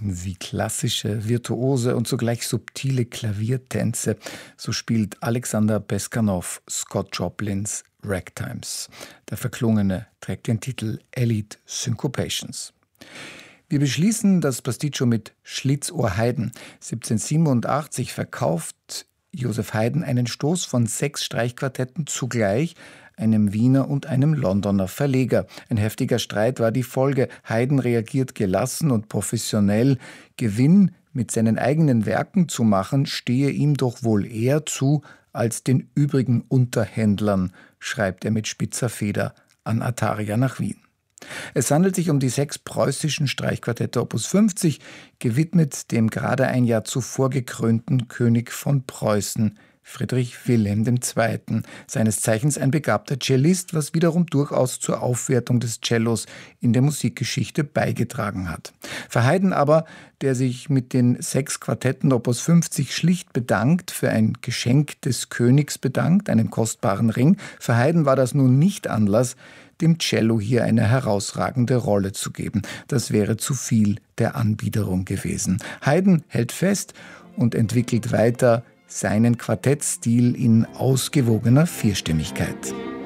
finden Sie klassische, virtuose und zugleich subtile Klaviertänze. So spielt Alexander Beskanov Scott Joplins Ragtimes. Der Verklungene trägt den Titel Elite Syncopations. Wir beschließen das Pasticcio mit Schlitzohr Haydn. 1787 verkauft Joseph Haydn einen Stoß von 6 Streichquartetten zugleich einem Wiener und einem Londoner Verleger. Ein heftiger Streit war die Folge. Haydn reagiert gelassen und professionell. Gewinn mit seinen eigenen Werken zu machen, stehe ihm doch wohl eher zu als den übrigen Unterhändlern, schreibt er mit spitzer Feder an Ataria nach Wien. Es handelt sich um die 6 preußischen Streichquartette Opus 50, gewidmet dem gerade ein Jahr zuvor gekrönten König von Preußen, Friedrich Wilhelm II., seines Zeichens ein begabter Cellist, was wiederum durchaus zur Aufwertung des Cellos in der Musikgeschichte beigetragen hat. Für Haydn aber, der sich mit den 6 Quartetten Opus 50 schlicht bedankt, für ein Geschenk des Königs bedankt, einen kostbaren Ring, für Haydn war das nun nicht Anlass, dem Cello hier eine herausragende Rolle zu geben. Das wäre zu viel der Anbiederung gewesen. Haydn hält fest und entwickelt weiter seinen Quartettstil in ausgewogener Vierstimmigkeit.